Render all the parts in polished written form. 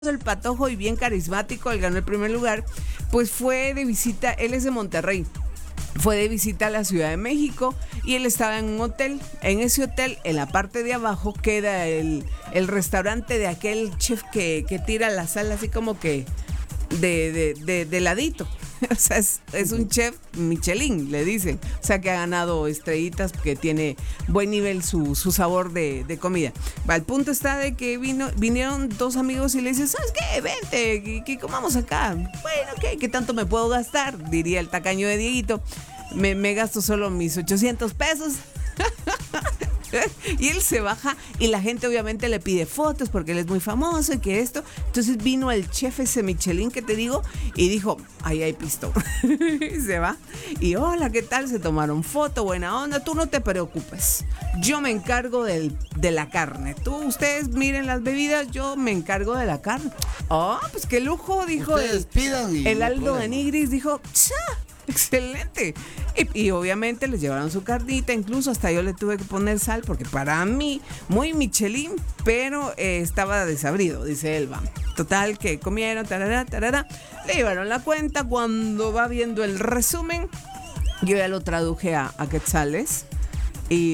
el Patojo y bien carismático, él ganó el primer lugar, pues fue de visita, él es de Monterrey, fue de visita a la Ciudad de México y él estaba en un hotel. En ese hotel, en la parte de abajo, queda el restaurante de aquel chef que tira la sal así como que de ladito. O sea, es un chef Michelin, le dicen. O sea, que ha ganado estrellitas, que tiene buen nivel su sabor de comida. El punto está de que vinieron dos amigos y le dicen, ¿sabes qué? Vente, que comamos acá. Bueno, ¿qué tanto me puedo gastar? Diría el tacaño de Dieguito. Me gasto solo mis 800 pesos. Y él se baja y la gente obviamente le pide fotos porque él es muy famoso y que esto. Entonces vino el chef ese Michelin que te digo y dijo, ahí hay pisto. Y se va. Y hola, ¿qué tal? Se tomaron foto, buena onda. Tú no te preocupes. Yo me encargo de la carne. Ustedes miren las bebidas, yo me encargo de la carne. Pues qué lujo, dijo el Aldo de Nigris, dijo, ¡cha! Excelente. Y obviamente les llevaron su carnita, incluso hasta yo le tuve que poner sal porque para mí, muy Michelin, pero estaba desabrido, dice Elba. Total, que comieron, tarara, le llevaron la cuenta. Cuando va viendo el resumen, yo ya lo traduje a quetzales. Y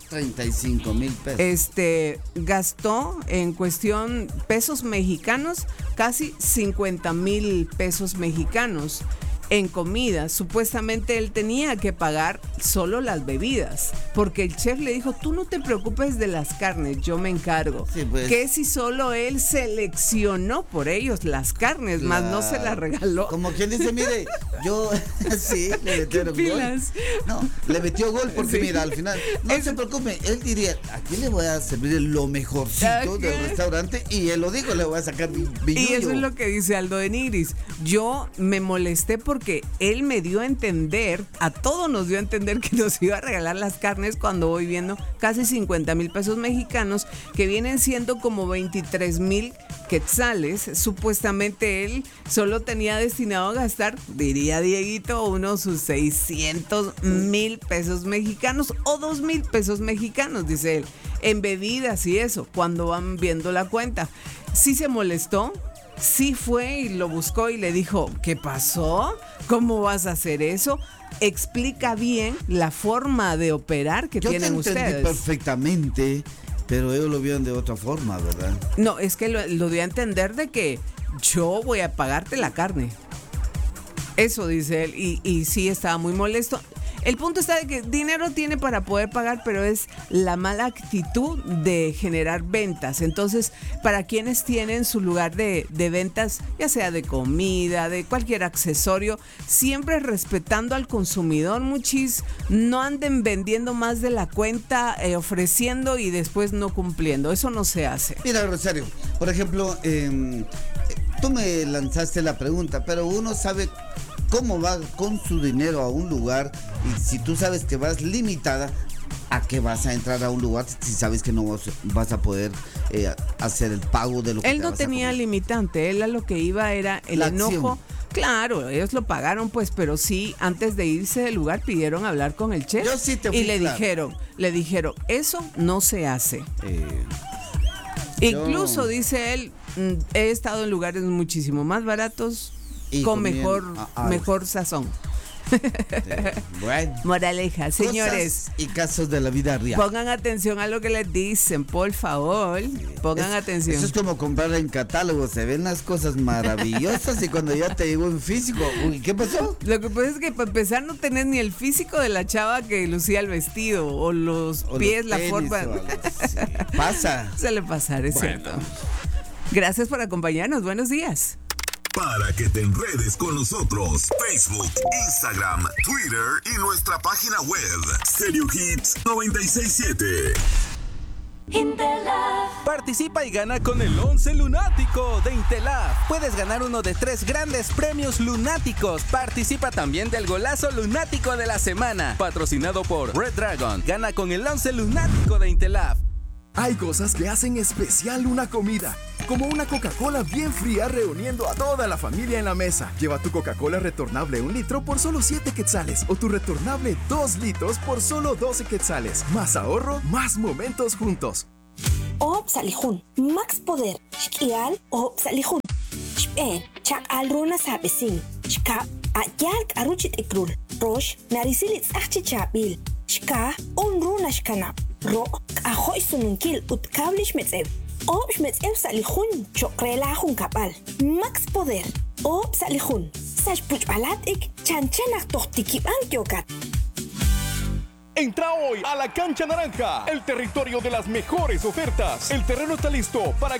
35,000 pesos. Gastó en cuestión pesos mexicanos casi 50,000 pesos mexicanos en comida. Supuestamente él tenía que pagar solo las bebidas, porque el chef le dijo, tú no te preocupes de las carnes, yo me encargo. Sí, pues. Que si solo él seleccionó por ellos las carnes, más no se las regaló. Como quien dice, mire, yo sí, le metieron gol. No, le metió gol porque sí. Mira, al final, no se preocupe, él diría, aquí le voy a servir lo mejorcito del restaurante, y él lo dijo, le voy a sacar mi billuyo. Y eso es lo que dice Aldo de Nigris. Yo me molesté porque él me dio a entender, a todos nos dio a entender que nos iba a regalar las carnes cuando voy viendo casi 50,000 pesos mexicanos, que vienen siendo como 23,000 quetzales. Supuestamente él solo tenía destinado a gastar, diría Dieguito, unos sus 600,000 pesos mexicanos o 2,000 pesos mexicanos, dice él, en bebidas y eso, cuando van viendo la cuenta. Sí se molestó. Sí fue y lo buscó y le dijo, ¿qué pasó? ¿Cómo vas a hacer eso? Explica bien la forma de operar que tienen ustedes. Yo te entendí perfectamente, pero ellos lo vieron de otra forma, ¿verdad? No, es que lo dio a entender de que yo voy a pagarte la carne. Eso dice él, y sí estaba muy molesto. El punto está de que dinero tiene para poder pagar, pero es la mala actitud de generar ventas. Entonces, para quienes tienen su lugar de ventas, ya sea de comida, de cualquier accesorio, siempre respetando al consumidor, muchis, no anden vendiendo más de la cuenta, ofreciendo y después no cumpliendo. Eso no se hace. Mira, Rosario, por ejemplo, tú me lanzaste la pregunta, pero uno sabe cómo va con su dinero a un lugar, y si tú sabes que vas limitada, ¿a qué vas a entrar a un lugar si sabes que no vas a poder hacer el pago de lo que él no tenía limitante? Él a lo que iba era el enojo. Claro, ellos lo pagaron pues, pero sí, antes de irse del lugar pidieron hablar con el chef. Yo sí te fui y le dijeron, eso no se hace. Incluso, dice él, he estado en lugares muchísimo más baratos, y con mejor sazón. Bueno, moraleja, señores, y casos de la vida real. Pongan atención a lo que les dicen, por favor. Pongan atención. Eso es como comprar en catálogo. Se ven las cosas maravillosas y cuando ya te llegó en físico, uy, ¿qué pasó? Lo que pasa es que para empezar no tenés ni el físico de la chava que lucía el vestido o los pies, la forma. Sí. Pasa. Suele pasar, es cierto. Gracias por acompañarnos. Buenos días. Para que te enredes con nosotros, Facebook, Instagram, Twitter y nuestra página web, Stereo Hits 96.7. Intelab. Participa y gana con el 11 lunático de Intelab. Puedes ganar uno de 3 grandes premios lunáticos. Participa también del golazo lunático de la semana, patrocinado por Red Dragon. Gana con el 11 lunático de Intelab. Hay cosas que hacen especial una comida, como una Coca-Cola bien fría reuniendo a toda la familia en la mesa. Lleva tu Coca-Cola retornable 1 litro por solo 7 quetzales o tu retornable 2 litros por solo 12 quetzales. Más ahorro, más momentos juntos. Op salihun. Max poder. Shkial op salihun. Shpen. Chak alruna sabesin. Shkap. Ayak aruchit ikrul. Rosh. Narisilit achchi chabil. Shka. Unruna shkanap. Ro. Ahoy sununkil utkablish metzev. Op shmetzev salihun. Chokrelahun kapal. Max poder. Op salihun. Sash puchbalatik. Chanchenak tohtikiban kyokat. Entra hoy a la Cancha Naranja, el territorio de las mejores ofertas. El terreno está listo para